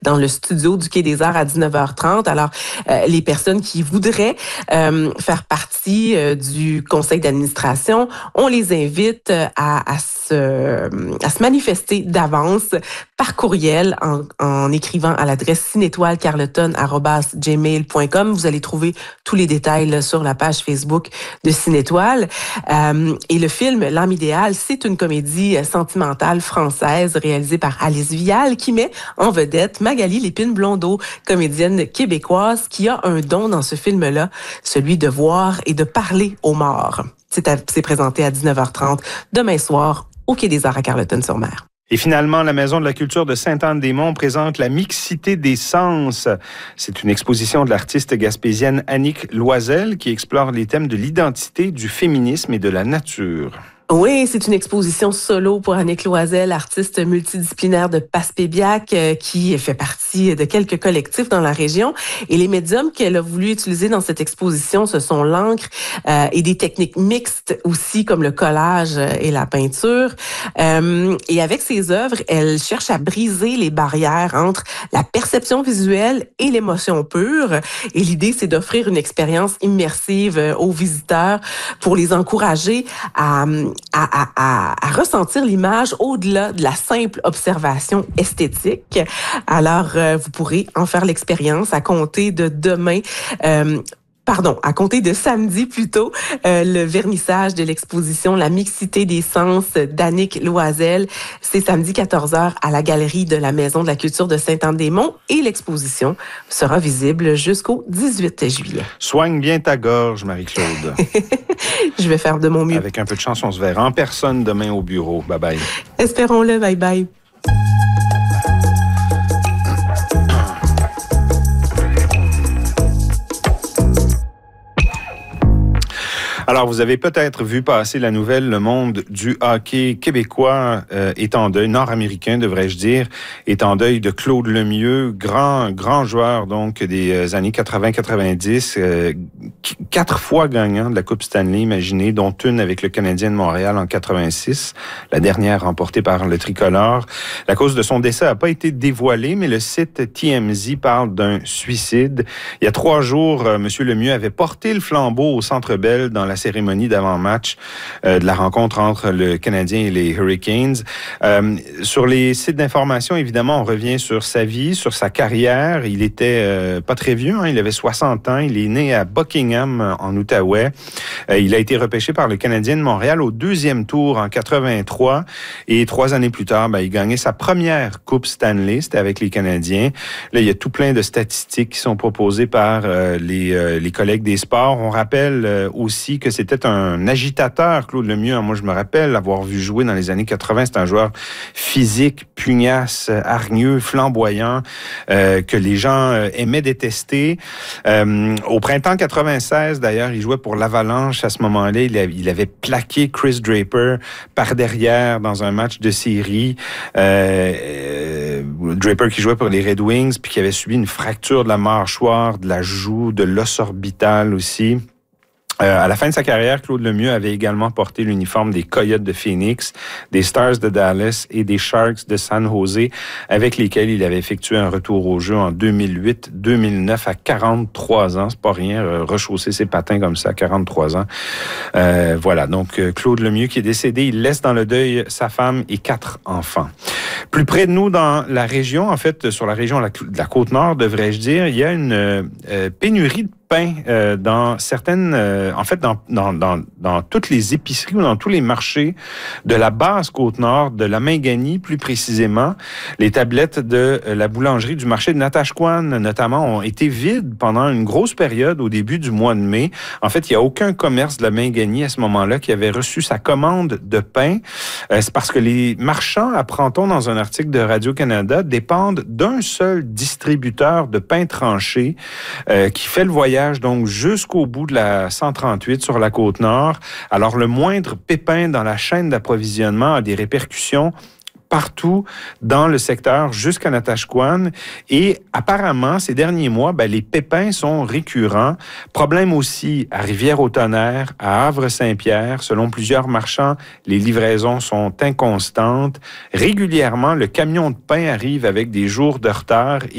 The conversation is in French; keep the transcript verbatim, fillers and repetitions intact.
dans le studio du Quai des Arts à dix-neuf heures trente. Alors, euh, les personnes qui voudraient euh, faire partie euh, du conseil d'administration, on les invite à, à, se, à se manifester d'avance par courriel en, en écrivant à l'adresse cinétoile carleton arobase gmail point com. Vous allez trouver tous les détails là, sur la page Facebook de Cinétoile. Euh, et le film L'âme idéale, c'est une comédie sentimentale française réalisée par Alice Vial qui met en vedette Magali Lépine-Blondeau, comédienne québécoise qui a un don dans ce film-là, celui de voir et de parler aux morts. C'est, à, c'est présenté à dix-neuf heures trente demain soir au Quai des Arts à Carleton-sur-Mer. Et finalement, la Maison de la culture de Sainte-Anne-des-Monts présente La mixité des sens. C'est une exposition de l'artiste gaspésienne Annick Loisel qui explore les thèmes de l'identité, du féminisme et de la nature. Oui, c'est une exposition solo pour Annick Loisel, artiste multidisciplinaire de Passepébiac, euh, qui fait partie de quelques collectifs dans la région. Et les médiums qu'elle a voulu utiliser dans cette exposition, ce sont l'encre euh, et des techniques mixtes aussi, comme le collage et la peinture. Euh, et avec ses œuvres, elle cherche à briser les barrières entre la perception visuelle et l'émotion pure. Et l'idée, c'est d'offrir une expérience immersive aux visiteurs pour les encourager à À, à, à, à ressentir l'image au-delà de la simple observation esthétique. Alors, euh, vous pourrez en faire l'expérience à compter de demain. Euh, Pardon, à compter de samedi plutôt, euh, le vernissage de l'exposition La mixité des sens d'Annick Loisel. C'est samedi quatorze heures à la galerie de la Maison de la culture de Sainte-Anne-des-Monts et l'exposition sera visible jusqu'au dix-huit juillet. Soigne bien ta gorge, Marie-Claude. Je vais faire de mon mieux. Avec un peu de chance, on se verra en personne demain au bureau. Bye bye. Espérons-le. Bye bye. Alors, vous avez peut-être vu passer la nouvelle, le monde du hockey québécois euh, est en deuil, nord-américain devrais-je dire, est en deuil de Claude Lemieux, grand grand joueur donc des années quatre-vingts quatre-vingt-dix, euh, quatre fois gagnant de la Coupe Stanley, imaginez, dont une avec le Canadien de Montréal en quatre-vingt-six, la dernière remportée par le tricolore. La cause de son décès n'a pas été dévoilée, mais le site T M Z parle d'un suicide. Il y a trois jours, euh, M. Lemieux avait porté le flambeau au Centre Bell dans la cérémonie d'avant-match euh, de la rencontre entre le Canadien et les Hurricanes. Euh, sur les sites d'information, évidemment, on revient sur sa vie, sur sa carrière. Il était euh, pas très vieux, hein, il avait soixante ans. Il est né à Buckingham, en Outaouais. Euh, il a été repêché par le Canadien de Montréal au deuxième tour en quatre-vingt-trois. Et trois années plus tard, ben, il gagnait sa première Coupe Stanley. C'était avec les Canadiens. Là, il y a tout plein de statistiques qui sont proposées par euh, les, euh, les collègues des sports. On rappelle euh, aussi que c'était un agitateur, Claude Lemieux. Moi, je me rappelle l'avoir vu jouer dans les années quatre-vingts. C'est un joueur physique, pugnace, hargneux, flamboyant, euh, que les gens euh, aimaient détester. Euh, au printemps quatre-vingt-seize, d'ailleurs, il jouait pour l'Avalanche. À ce moment-là, il, a, il avait plaqué Chris Draper par derrière dans un match de série. Euh, euh, Draper qui jouait pour les Red Wings, puis qui avait subi une fracture de la mâchoire, de la joue, de l'os orbital aussi. Euh, à la fin de sa carrière, Claude Lemieux avait également porté l'uniforme des Coyotes de Phoenix, des Stars de Dallas et des Sharks de San Jose, avec lesquels il avait effectué un retour au jeu en deux mille huit deux mille neuf à quarante-trois ans. C'est pas rien, euh, rechausser ses patins comme ça à quarante-trois ans. Euh, voilà, donc euh, Claude Lemieux qui est décédé, il laisse dans le deuil sa femme et quatre enfants. Plus près de nous, dans la région, en fait, sur la région de la Côte-Nord, devrais-je dire, il y a une euh, pénurie de pain euh, dans certaines, euh, en fait, dans, dans, dans, dans toutes les épiceries ou dans tous les marchés de la basse Côte-Nord, de la Mingani plus précisément. Les tablettes de euh, la boulangerie du marché de Natashquan, notamment, ont été vides pendant une grosse période au début du mois de mai. En fait, il n'y a aucun commerce de la Mingani à ce moment-là qui avait reçu sa commande de pain. Euh, c'est parce que les marchands, apprend-on dans un article de Radio-Canada, dépendent d'un seul distributeur de pain tranché euh, qui fait le voyage donc jusqu'au bout de la cent trente-huit sur la Côte-Nord. Alors, le moindre pépin dans la chaîne d'approvisionnement a des répercussions partout dans le secteur jusqu'à Natashquan. Et apparemment, ces derniers mois, ben, les pépins sont récurrents. Problème aussi à Rivière-au-Tonnerre, à Havre-Saint-Pierre. Selon plusieurs marchands, les livraisons sont inconstantes. Régulièrement, le camion de pain arrive avec des jours de retard